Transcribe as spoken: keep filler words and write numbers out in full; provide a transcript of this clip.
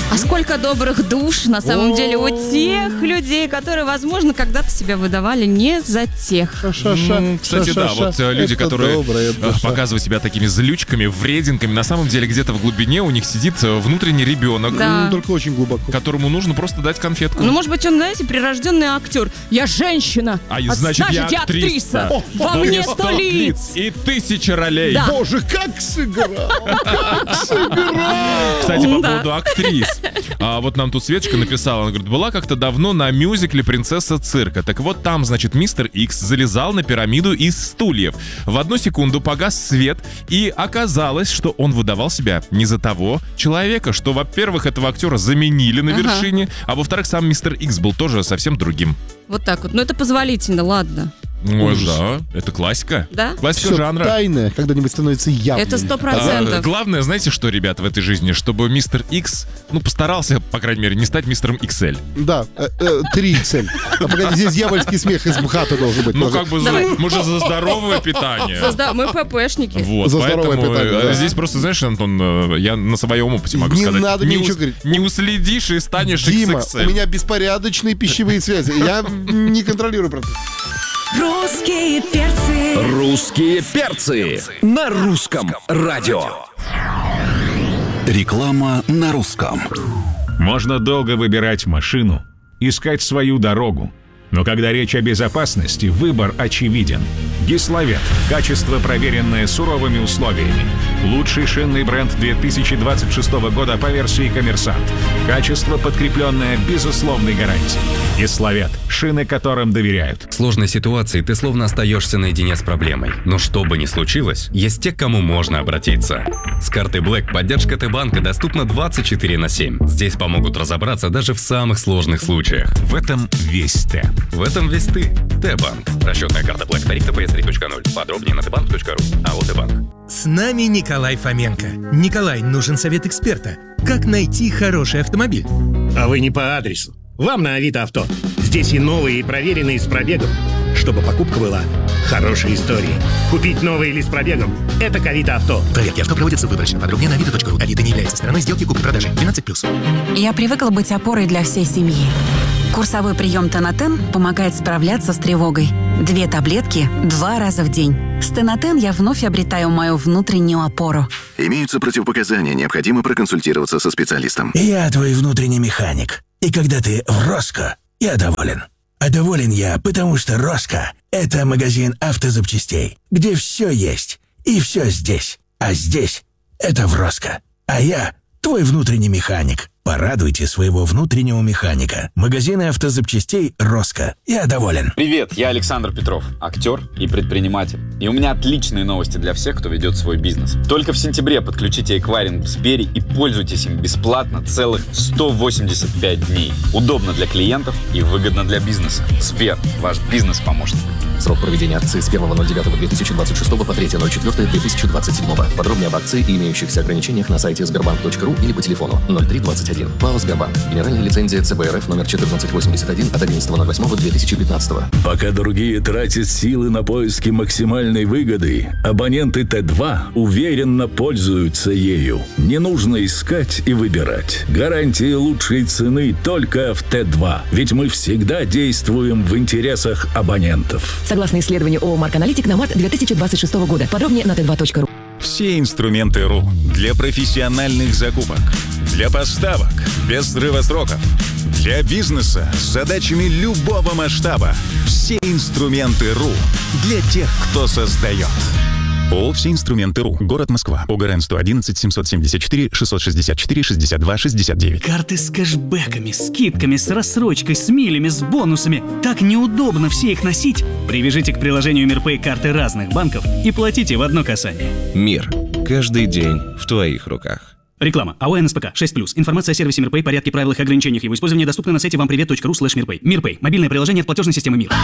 А сколько добрых душ, на самом деле, у тех людей, которые, возможно, когда-то себя выдавали не за тех. М, Кстати, да, вот э, люди, Это которые добрая э, душа. показывают себя такими злючками, врединками, на самом деле где-то в глубине у них сидит э, внутренний ребенок, Да. Ну, только очень глубоко. которому нужно просто дать конфетку. Ну, может быть, он, знаете, прирожденный актер. Я женщина, А значит, я актриса. Во Да мне сто сто лиц. И тысяча ролей. Да. Боже, как сыграл! Как сыграл! Кстати, по Да. поводу актрис. А, вот нам тут Светочка написала, она говорит, была как-то давно на мюзикле «Принцесса цирка». Так вот там, значит, мистер Икс залезал на пирамиду из стульев. В одну секунду погас свет, и оказалось, что он выдавал себя не за того человека, что, во-первых, этого актера заменили на Ага. вершине, а во-вторых, сам мистер Икс был тоже совсем другим. Вот так вот. Ну, это позволительно, ладно. Ой, Ужас. да, это классика. Да? Классика Все жанра. тайное когда-нибудь становится явным. Это сто А, процентов. главное, знаете что, ребята, в этой жизни? Чтобы мистер Икс, ну, постарался, по крайней мере, не стать мистером Икс Эль. Да, э, э, три цель. А погоди, здесь дьявольский смех из МХАТа должен быть. Ну, тоже. как бы, за, Давай. мы же за здоровое питание. Созда- Мы ППшники. Вот, За здоровое поэтому питание, э, да. здесь просто, знаешь, Антон, э, я на своем опыте могу Не сказать. надо мне не, ничего говорить. не уследишь и станешь Дима, икс икс у эль. меня беспорядочные пищевые связи. Я не контролирую процесс. Русские перцы. Русские перцы на русском радио. Реклама на русском. Можно долго выбирать машину, искать свою дорогу. Но когда речь о безопасности, выбор очевиден. Гисловет. Качество, проверенное суровыми условиями. Лучший шинный бренд две тысячи двадцать шестого года по версии «Коммерсант». Качество, подкрепленное безусловной гарантией. Гисловет. Шины, которым доверяют. В сложной ситуации ты словно остаешься наедине с проблемой. Но что бы ни случилось, есть те, к кому можно обратиться. С картой Black поддержка Т-банка доступна двадцать четыре на семь. Здесь помогут разобраться даже в самых сложных случаях. В этом весь Т. В этом весь ты. Т-банк. Расчетная карта Black. Тариф тэ пэ эс три точка ноль. Подробнее на тэ банк точка ру. АО Т-банк. С нами Николай Фоменко. Николай, нужен совет эксперта. Как найти хороший автомобиль? А вы не по адресу. Вам на Авито Авто. Здесь и новые, и проверенные с пробегом. Чтобы покупка была хорошей историей. Купить новый или с пробегом – это к Авито Авто. Проверки авто проводятся выборочно. Подробнее на авито точка ру. Авито не является стороной сделки купли-продажи. двенадцать плюс. Я привыкла быть опорой для всей семьи. Курсовой прием Тонатен помогает справляться с тревогой. Две таблетки два раза в день. С Тонатен я вновь обретаю мою внутреннюю опору. Имеются противопоказания, необходимо проконсультироваться со специалистом. Я твой внутренний механик. И когда ты в Роско, я доволен. А доволен я, потому что Роско – это магазин автозапчастей, где все есть и все здесь. А здесь – это в Роско. А я – твой внутренний механик. Порадуйте своего внутреннего механика. Магазины автозапчастей «Роско». Я доволен. Привет, я Александр Петров, актер и предприниматель. И у меня отличные новости для всех, кто ведет свой бизнес. Только в сентябре подключите эквайринг в Сбере и пользуйтесь им бесплатно целых сто восемьдесят пять дней. Удобно для клиентов и выгодно для бизнеса. Сбер, ваш бизнес-помощник. Срок проведения акции с первого ноль девятого две тысячи двадцать шестого по третьего ноль четвёртого две тысячи двадцать седьмого. Подробнее об акции и имеющихся ограничениях на сайте сбербанк точка ру или по телефону ноль три двадцать один. ПАО «Сбербанк». Генеральная лицензия ЦБ РФ номер четырнадцать восемьдесят один от одиннадцатого ноль восьмого две тысячи пятнадцатого. Пока другие тратят силы на поиски максимальной выгоды, абоненты Т два уверенно пользуются ею. Не нужно искать и выбирать. Гарантии лучшей цены только в Т два. Ведь мы всегда действуем в интересах абонентов. Согласно исследованию ООО «Марк Аналитик» на март две тысячи двадцать шестого года. Подробнее на тэ два точка ру. Все инструменты РУ для профессиональных закупок, для поставок без срыва сроков, для бизнеса с задачами любого масштаба. Все инструменты РУ для тех, кто создает. ООО «Все инструменты РУ». Город Москва. ОГРН сто одиннадцать семьсот семьдесят четыре шестьсот шестьдесят четыре шестьдесят два шестьдесят девять. Карты с кэшбэками, скидками, с рассрочкой, с милями, с бонусами. Так неудобно все их носить. Привяжите к приложению МирПэй карты разных банков и платите в одно касание. Мир. Каждый день в твоих руках. Реклама. АО НСПК шесть плюс. Информация о сервисе МирПэй, порядке, правилах и ограничениях его использования доступна на сайте вампривет точка ру слэш мирпэй. МирПэй. Мобильное приложение от платежной системы МИР.